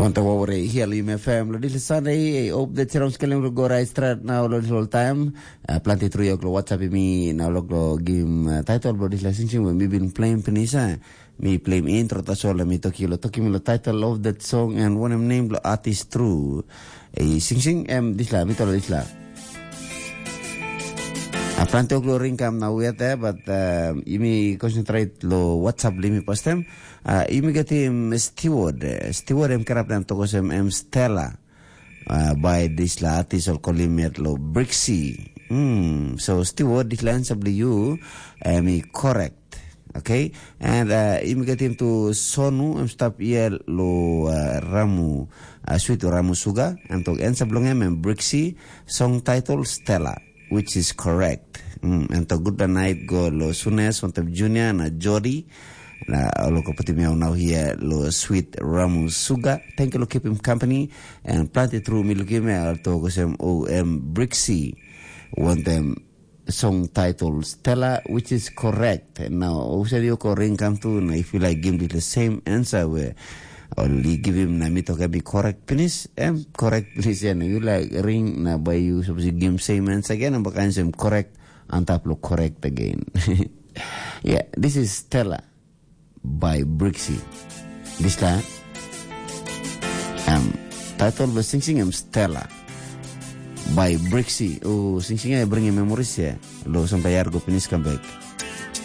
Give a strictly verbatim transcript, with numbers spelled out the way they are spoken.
Want to over here, Lima F M. This is Sunday. Hope that you're scaling to go right straight now. All time. Plenty through your WhatsApp me now. Log game title, but this listening when we been playing Penisa. Me playing intro. That's all. Me talking. Lo talking. Me the title of that song and one name named artist true. Eh, sing sing. Em this la. Me tell this la. A plenty of ring cam now we there, but uh, imi concentrate lo WhatsApp limi postem. Uh, imi gatim steward, steward em kerap dan tokos em em Stella uh, by this la artist or kolimet lo Brixie. Hmm. So steward this la sabli you emi correct. Okay, and uh, imi gatim to Sonu em stop ye lo uh, Ramu uh, sweet Ramu Suga em tok en sablong em em Brixie song title Stella, which is correct. Mm, and to good night go lo Sunes Montep Junior na Jody na lo kapati miao now here lo sweet Ramu Suga. Thank you lo keep him company and plenty through me lo give me al to kosem O M Brixie want them song title Stella, which is correct. And now also you ko ring come to na if you like give me the same answer where only give him na mito ka be correct please em correct please yan you like ring na by you supposed to give same answer again and baka same correct and tap lo correct again. Yeah, this is Stella by Brixie. This la um title was sing sing em Stella by Brixie. Oh sing sing ay bring memories ya lo sampai argo finish comeback.